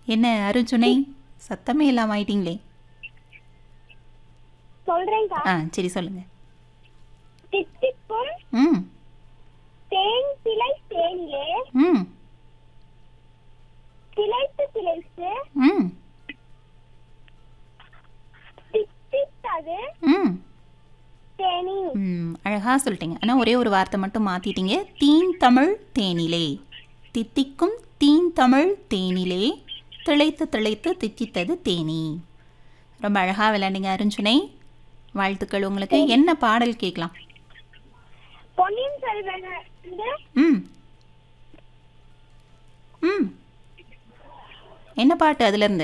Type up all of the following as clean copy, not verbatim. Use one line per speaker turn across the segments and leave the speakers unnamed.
என்ன அருச்சுனை, சத்தமே இல்லாம ஆயிட்டீங்களே.
சொல்றேன்க்கா.
சரி சொல்லுங்க.
தித்திக்கும்
ம்
தேன் திளை தேனிலே
ம்
திளைத்து திளைத்து
ம்
தித்தித்தது
ம்
தேனி.
அழகா சொல்லிட்டீங்க. ஆனால் ஒரே ஒரு வார்த்தை மட்டும் மாற்றிட்டீங்க. தீன் தமிழ் தேனிலே, தித்திக்கும் தீன் தமிழ் தேனிலே, திளைத்து திளைத்து தித்தித்தது தேனி. ரொம்ப அழகாக விளையாண்டிங்க அருஞ்சுனை. வாழ்த்துக்கள் உங்களுக்கு. என்ன பாடல் கேட்கலாம்?
பொன்னியின் செல்வன்
ம் ம் என்ன பாட்டு அதுலேருந்து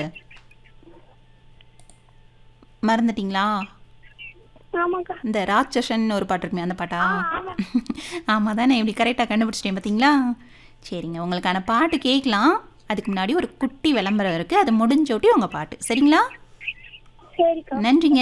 மறந்துட்டீங்களா?
ஆமாக்கா.
இந்த ராட்சசன் ஒரு பாட்டு இருக்குமே, அந்த பாட்டா?
ஆமா.
ஆமாம் தானே, இப்படி கரெக்டாக கண்டுபிடிச்சிட்டேன் பார்த்தீங்களா? சரிங்க, உங்களுக்கான பாட்டு கேட்கலாம். அதுக்கு முன்னாடி ஒரு குட்டி விளம்பரம் இருக்குது, அது முடிஞ்சோட்டி உங்கள் பாட்டு. சரிங்களா?
சரிக்கா.
நன்றிங்க.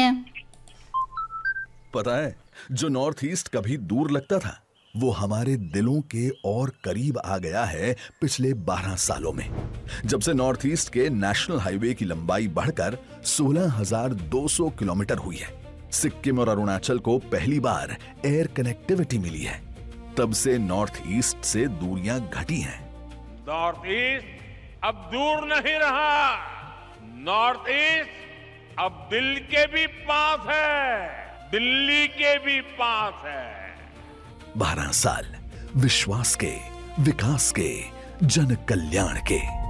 पता है, जो नॉर्थ ईस्ट कभी दूर लगता था वो हमारे दिलों के और करीब आ गया है पिछले 12 सालों में, जब से नॉर्थ ईस्ट के नेशनल हाईवे की लंबाई बढ़कर 16,200 किलोमीटर हुई है। सिक्किम और अरुणाचल को पहली बार एयर कनेक्टिविटी मिली है। तब से नॉर्थ ईस्ट से दूरियां घटी हैं।
नॉर्थ ईस्ट अब दूर नहीं रहा। नॉर्थ ईस्ट अब दिल के भी पास है, दिल्ली के भी पास है।
12 साल विश्वास के, विकास के, जन कल्याण के।